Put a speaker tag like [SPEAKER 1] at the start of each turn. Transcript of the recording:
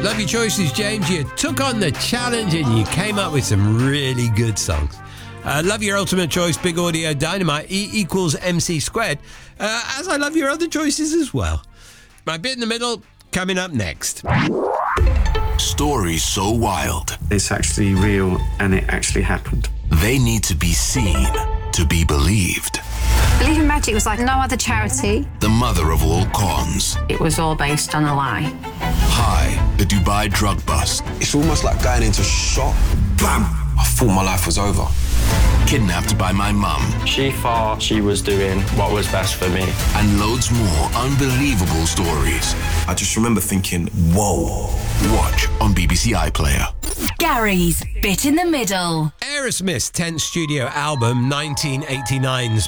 [SPEAKER 1] Love your choices, James. You took on the challenge and you came up with some really good songs. Love your ultimate choice, Big Audio Dynamite, E equals MC squared. As I love your other choices as well. My bit in the middle coming up next.
[SPEAKER 2] Stories so wild.
[SPEAKER 3] It's actually real and it actually happened.
[SPEAKER 2] They need to be seen to be believed.
[SPEAKER 4] Believe in Magic was like no other charity.
[SPEAKER 2] The mother of all cons.
[SPEAKER 4] It was all based on a lie.
[SPEAKER 2] Hi, the Dubai drug bust.
[SPEAKER 5] It's almost like going into shock. Bam! I thought my life was over.
[SPEAKER 2] Kidnapped by my mum.
[SPEAKER 6] She thought she was doing what was best for me.
[SPEAKER 2] And loads more unbelievable stories.
[SPEAKER 5] I just remember thinking, whoa.
[SPEAKER 2] Watch on BBC iPlayer.
[SPEAKER 7] Gary's Bit in the Middle.
[SPEAKER 1] Aerosmith's 10th studio album, 1989's